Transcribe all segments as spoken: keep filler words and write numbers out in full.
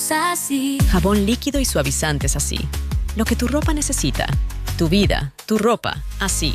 es así. Jabón líquido y suavizantes así. Lo que tu ropa necesita. Tu vida, tu ropa, así.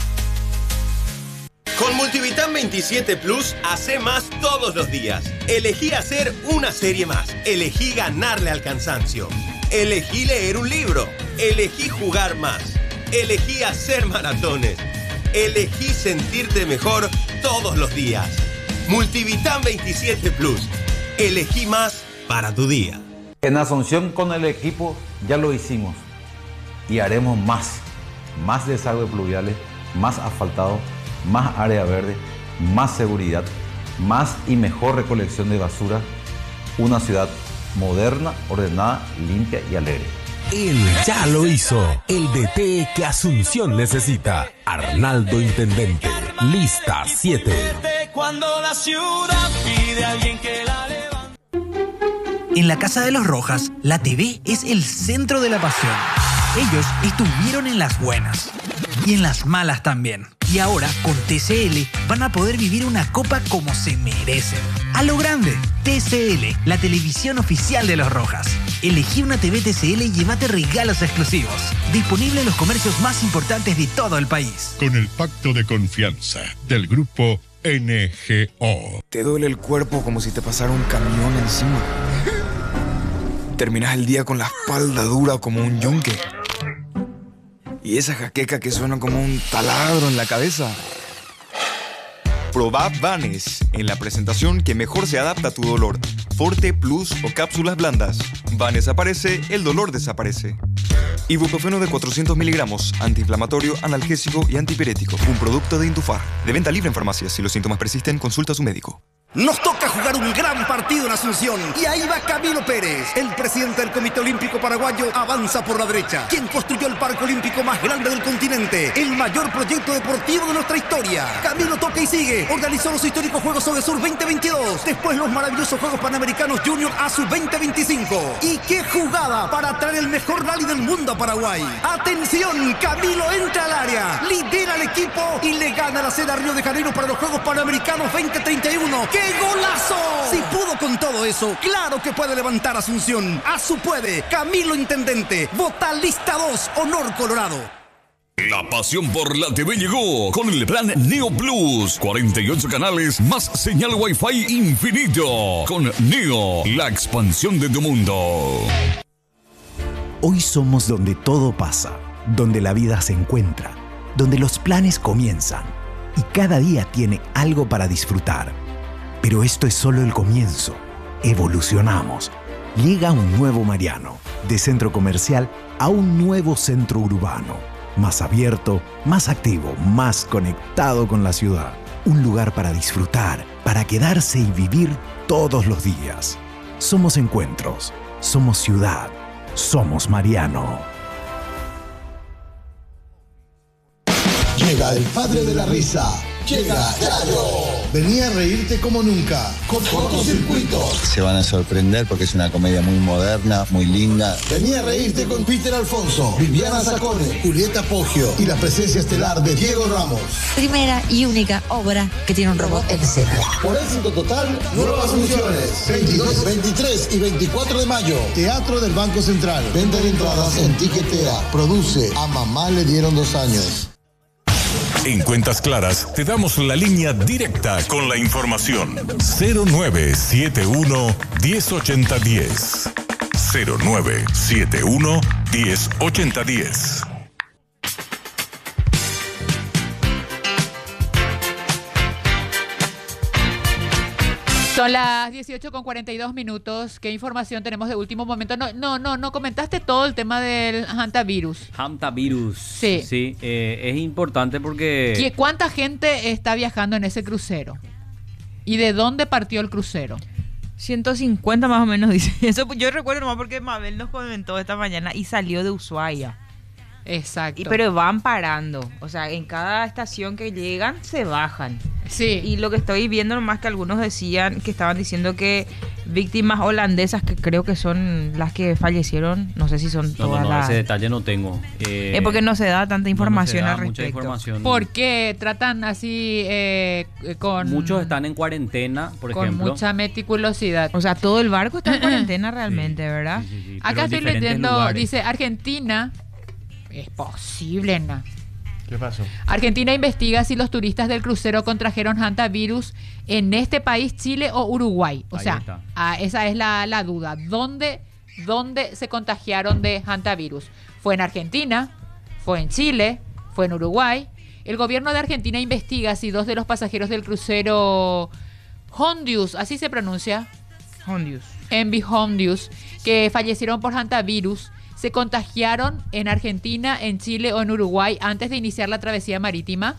Con Multivitam veintisiete Plus, hace más todos los días. Elegí hacer una serie más. Elegí ganarle al cansancio. Elegí leer un libro. Elegí jugar más. Elegí hacer maratones. Elegí sentirte mejor todos los días. Multivitam veintisiete Plus. Elegí más para tu día. En Asunción con el equipo ya lo hicimos. Y haremos más. Más desagües pluviales, más asfaltado, más área verde, más seguridad, más y mejor recolección de basura. Una ciudad moderna, ordenada, limpia y alegre. Él ya lo hizo. El D T que Asunción necesita. Arnaldo Intendente. Lista siete. Cuando la ciudad pide a alguien que la levante. En la casa de los Rojas, la T V es el centro de la pasión. Ellos estuvieron en las buenas y en las malas también. Y ahora, con T C L, van a poder vivir una copa como se merecen. A lo grande. T C L, la televisión oficial de los Rojas. Elegí una T V T C L y llévate regalos exclusivos. Disponible en los comercios más importantes de todo el país. Con el pacto de confianza del grupo N G O. Te duele el cuerpo como si te pasara un camión encima. Terminas el día con la espalda dura como un yunque. Y esa jaqueca que suena como un taladro en la cabeza. Probá Vanes en la presentación que mejor se adapta a tu dolor. Forte, Plus o cápsulas blandas. Vanes aparece, el dolor desaparece. Ibuprofeno de cuatrocientos miligramos, antiinflamatorio, analgésico y antipirético. Un producto de Intufar. De venta libre en farmacias. Si los síntomas persisten, consulta a su médico. Nos toca jugar un gran partido en Asunción. Y ahí va Camilo Pérez. El presidente del Comité Olímpico Paraguayo avanza por la derecha. Quien construyó el parque olímpico más grande del continente. El mayor proyecto deportivo de nuestra historia. Camilo toca y sigue. Organizó los históricos Juegos Odesur veinte veintidós. Después los maravillosos Juegos Panamericanos Junior A S U veinte veinticinco. Y qué jugada para traer el mejor rally del mundo a Paraguay. Atención, Camilo entra al área. Lidera al equipo y le gana la sede a Río de Janeiro para los Juegos Panamericanos veinte treinta y uno. ¡Qué golazo! Si pudo con todo eso, claro que puede levantar Asunción. A su puede. Camilo Intendente. Vota lista dos, Honor Colorado. La pasión por la T V llegó con el plan Neo Plus. cuarenta y ocho canales más señal Wi-Fi infinito. Con Neo, la expansión de tu mundo. Hoy somos donde todo pasa, donde la vida se encuentra, donde los planes comienzan y cada día tiene algo para disfrutar. Pero esto es solo el comienzo. Evolucionamos. Llega un nuevo Mariano, de centro comercial a un nuevo centro urbano. Más abierto, más activo, más conectado con la ciudad. Un lugar para disfrutar, para quedarse y vivir todos los días. Somos encuentros, somos ciudad, somos Mariano. Llega el padre de la risa. Llega Yayo. Vení a reírte como nunca. Con Cortocircuito. Se van a sorprender porque es una comedia muy moderna, muy linda. Vení a reírte con Peter Alfonso, Viviana Sacone, Julieta Poggio y la presencia estelar de Diego Ramos. Primera y única obra que tiene un robot en escena. Por éxito total, nuevas funciones. veintidós, veintitrés y veinticuatro de mayo. Teatro del Banco Central. Venta de entradas en Tiquetea. Produce A Mamá le dieron dos años. En Cuentas Claras te damos la línea directa con la información. cero nueve siete uno, uno cero ocho cero uno cero. cero nueve siete uno, uno cero ocho cero uno. Son las dieciocho con cuarenta y dos minutos. ¿Qué información tenemos de último momento? No, no, no, no comentaste todo el tema del hantavirus. Hantavirus. Sí. Sí, eh, es importante porque... ¿Cuánta gente está viajando en ese crucero? ¿Y de dónde partió el crucero? ciento cincuenta más o menos, dice. Eso yo recuerdo nomás porque Mabel nos comentó esta mañana y salió de Ushuaia. Exacto. Y, pero van parando. O sea, en cada estación que llegan, se bajan. Sí. Y lo que estoy viendo nomás que algunos decían, que estaban diciendo que víctimas holandesas, que creo que son las que fallecieron, no sé si son No, todas no, no, las... ese detalle no tengo. Eh, Es porque no se da tanta información no, no se da al mucha respecto. información. Porque tratan así eh, con... Muchos están en cuarentena, por con ejemplo. mucha meticulosidad. O sea, todo el barco está en cuarentena realmente, ¿verdad? Sí, sí, Acá pero en estoy diferentes leyendo, lugares. dice Argentina. Es posible, ¿no? ¿Qué pasó? Argentina investiga si los turistas del crucero contrajeron hantavirus en este país, Chile o Uruguay. O Ahí sea, está. ah, esa es la, la duda. ¿Dónde, ¿Dónde se contagiaron de hantavirus? ¿Fue en Argentina? ¿Fue en Chile? ¿Fue en Uruguay? El gobierno de Argentina investiga si dos de los pasajeros del crucero Hondius, así se pronuncia, Hondius. M V Hondius, que fallecieron por hantavirus, se contagiaron en Argentina, en Chile o en Uruguay antes de iniciar la travesía marítima.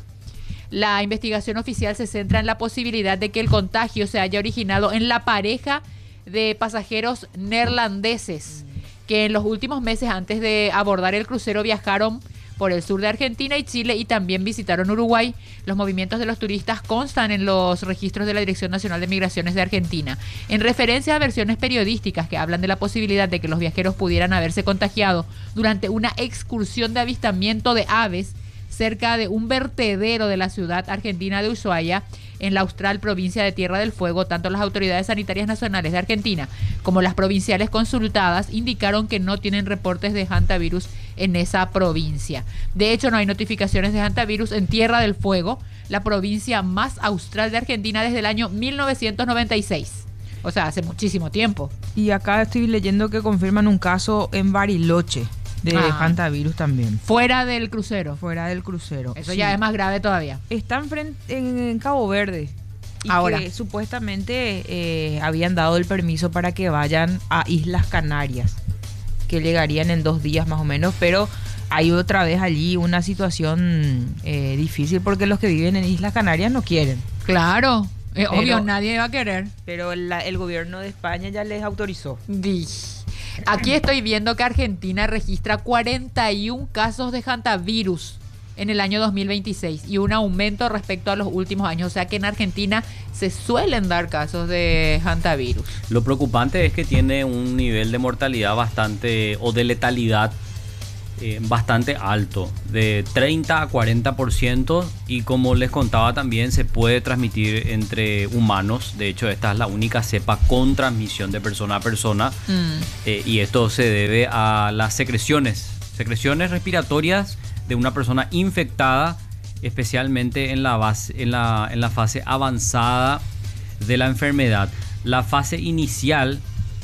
La investigación oficial se centra en la posibilidad de que el contagio se haya originado en la pareja de pasajeros neerlandeses que en los últimos meses antes de abordar el crucero viajaron por el sur de Argentina y Chile y también visitaron Uruguay. Los movimientos de los turistas constan en los registros de la Dirección Nacional de Migraciones de Argentina. En referencia a versiones periodísticas que hablan de la posibilidad de que los viajeros pudieran haberse contagiado durante una excursión de avistamiento de aves cerca de un vertedero de la ciudad argentina de Ushuaia, en la austral provincia de Tierra del Fuego, tanto las autoridades sanitarias nacionales de Argentina como las provinciales consultadas indicaron que no tienen reportes de hantavirus en esa provincia. De hecho, no hay notificaciones de hantavirus en Tierra del Fuego, la provincia más austral de Argentina desde el año mil novecientos noventa y seis. O sea, hace muchísimo tiempo. Y acá estoy leyendo que confirman un caso en Bariloche de Ah. hantavirus también. Fuera del crucero. Fuera del crucero. Eso Sí. ya es más grave todavía. Están frente, en, en Cabo Verde. Y Ahora. que supuestamente eh, habían dado el permiso para que vayan a Islas Canarias, que llegarían en dos días más o menos, pero hay otra vez allí una situación eh, difícil porque los que viven en Islas Canarias no quieren. Claro, es Pero- obvio, nadie va a querer. Pero la- el gobierno de España ya les autorizó. Di. Aquí estoy viendo que Argentina registra cuarenta y un casos de hantavirus en el año dos mil veintiséis y un aumento respecto a los últimos años. O sea que en Argentina se suelen dar casos de hantavirus. Lo preocupante es que tiene un nivel de mortalidad bastante, o de letalidad eh, bastante alto, de treinta a cuarenta por ciento, y como les contaba también se puede transmitir entre humanos. De hecho, esta es la única cepa con transmisión de persona a persona. Eh, y esto se debe a las secreciones, secreciones respiratorias de una persona infectada, especialmente en la, base, en la, en la fase avanzada de la enfermedad. La fase inicial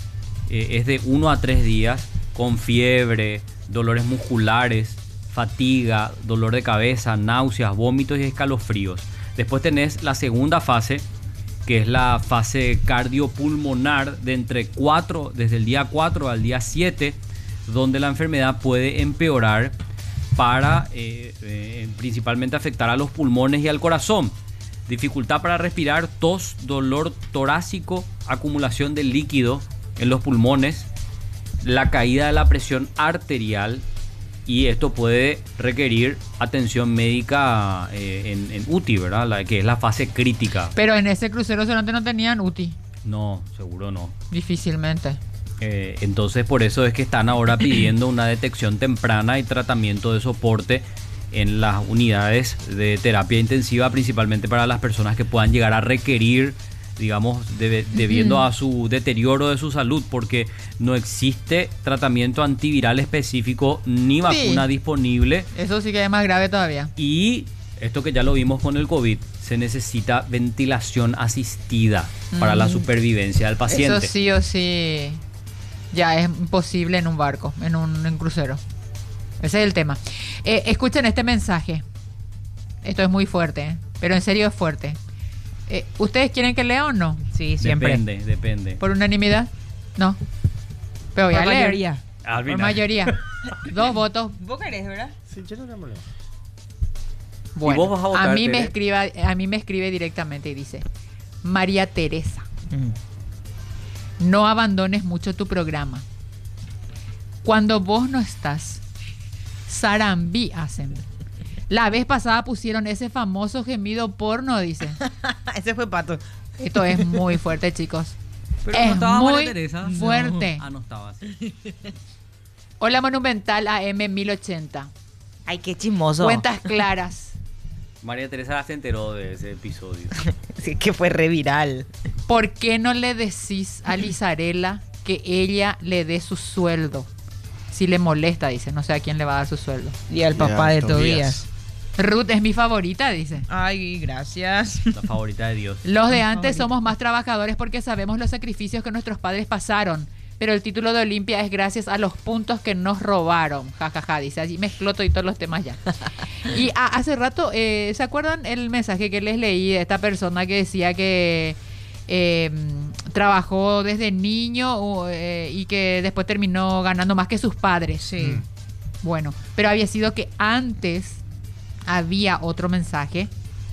eh, es de uno a tres días, con fiebre, dolores musculares, fatiga, dolor de cabeza, náuseas, vómitos y escalofríos. Después tenés la segunda fase, que es la fase cardiopulmonar, de entre cuatro, desde el día cuatro al día siete, donde la enfermedad puede empeorar para eh, eh, principalmente afectar a los pulmones y al corazón. Dificultad para respirar, tos, dolor torácico, acumulación de líquido en los pulmones, la caída de la presión arterial, y esto puede requerir atención médica eh, en, en U T I, ¿verdad? La, que es la fase crítica. Pero en ese crucero solamente no tenían U T I. No, seguro no. Difícilmente. Eh, entonces por eso es que están ahora pidiendo una detección temprana y tratamiento de soporte en las unidades de terapia intensiva, principalmente para las personas que puedan llegar a requerir, digamos, de- debiendo a su deterioro de su salud, porque no existe tratamiento antiviral específico ni vacuna Sí. disponible. Eso sí que es más grave todavía. Y esto que ya lo vimos con el COVID, se necesita ventilación asistida para la Mm. supervivencia del paciente. Eso sí o sí ya es imposible en un barco, en un, en un crucero. Ese es el tema. Eh, escuchen este mensaje. Esto es muy fuerte, ¿eh? Pero en serio es fuerte. Eh, ¿Ustedes quieren que lea o no? Sí, Depende, depende. ¿Por unanimidad? No. Pero voy Por a leer. mayoría. Al Por final. mayoría. Dos votos. ¿Vos querés, verdad? Sí, yo no me lo... Bueno, vos vas a votar, a mí me Tere? escriba, a mí me escribe directamente y dice: María Teresa, no abandones mucho tu programa. Cuando vos no estás, Sarambí hacen. La vez pasada pusieron ese famoso gemido porno, dice. Ese fue Pato. Esto es muy fuerte, chicos. Pero es no estaba muy María Teresa. fuerte. No. Ah, no estaba así. Hola Monumental A M mil ochenta. Ay, qué chismoso. Cuentas claras. María Teresa se enteró de ese episodio. Sí, que fue re viral. ¿Por qué no le decís a Lizarela que ella le dé su sueldo? Si le molesta, dice. No sé a quién le va a dar su sueldo. Y al papá de Tobías. Ruth es mi favorita, dice. Ay, gracias. La favorita de Dios. Los de antes somos más trabajadores porque sabemos los sacrificios que nuestros padres pasaron. Pero el título de Olimpia es gracias a los puntos que nos robaron. Ja, ja, ja, dice. Allí mezcló todo y todos los temas ya. Y a, hace rato, eh, ¿se acuerdan el mensaje que les leí de esta persona que decía que eh, trabajó desde niño eh, y que después terminó ganando más que sus padres? Sí. Mm. Bueno, pero había sido que antes había otro mensaje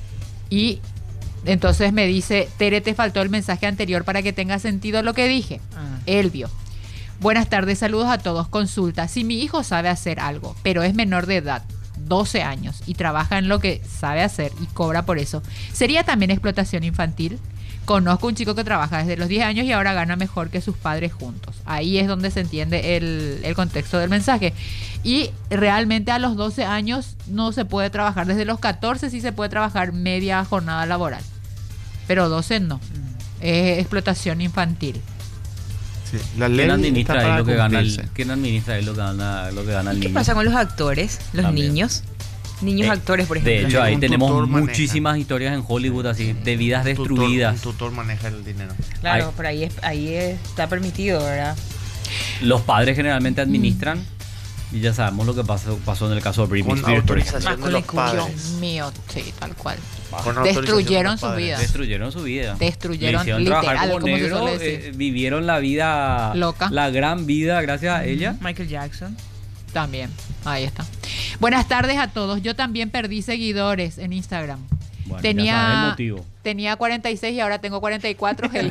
y entonces me dice, Tere, te faltó el mensaje anterior para que tenga sentido lo que dije. Ah. Él vio. Buenas tardes, saludos a todos. Consulta, si mi hijo sabe hacer algo, pero es menor de edad, doce años, y trabaja en lo que sabe hacer y cobra por eso, ¿sería también explotación infantil? Conozco un chico que trabaja desde los diez años y ahora gana mejor que sus padres juntos. Ahí es donde se entiende el, el contexto del mensaje. Y realmente a los doce años no se puede trabajar. Desde los catorce sí se puede trabajar media jornada laboral. Pero doce no. Es explotación infantil. Sí, la ley ¿Quién administra está ahí lo que gana el, cumplirse. ¿quién administra ahí lo que gana, lo que gana el ¿Qué niño? pasa con los actores, los También. niños? Niños Eh, actores, por ejemplo. De hecho, ahí Un tenemos tutor maneja. muchísimas historias en Hollywood así, de vidas Un tutor- destruidas. Un tutor maneja el dinero. Claro, Ay. por ahí, es, ahí es- está permitido, ¿verdad? Los padres generalmente administran y ya sabemos lo que pasó, pasó en el caso de Britney Con Spears, por ejemplo. autorización de los Dios padres. mío, sí, tal cual. Con autorización de Destruyeron los su padres. vida. Destruyeron su vida. Destruyeron Le hicieron trabajar literal, como como se negro, suele decir. eh, vivieron la vida Loca. la gran vida gracias a ella. Michael Jackson. También, ahí está. Buenas tardes a todos. Yo también perdí seguidores en Instagram. Bueno, ya sabes el tenía, motivo. tenía cuarenta y seis y ahora tengo cuarenta y cuatro. Hey.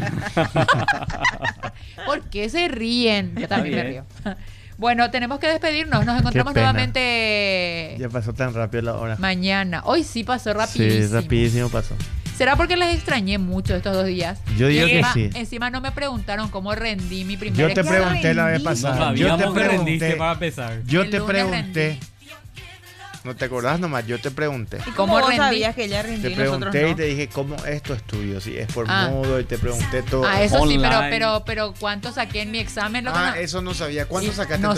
¿Por qué se ríen? Yo también me río. Bueno, tenemos que despedirnos. Nos encontramos pena. nuevamente Ya pasó tan rápido la hora. mañana. Hoy sí pasó rapidísimo. Sí, rapidísimo pasó. ¿Será porque les extrañé mucho estos dos días? Yo digo Y que encima, sí. Encima no me preguntaron cómo rendí mi primer Yo te examen. pregunté la vez pasada. No yo te sabíamos que rendiste pregunté. para empezar. Yo El te lunes pregunté. ¿No te acordás nomás? Yo te pregunté. ¿Y ¿Cómo cómo vos rendí? sabías que ella rendí Te y nosotros pregunté y no? te dije cómo es tu estudio, si es por Ah. modo y te pregunté todo. Ah, eso sí, pero, Online. pero, pero ¿cuánto saqué en mi examen? Lo que Ah, no- eso no sabía. ¿Cuánto Sí, sacaste? no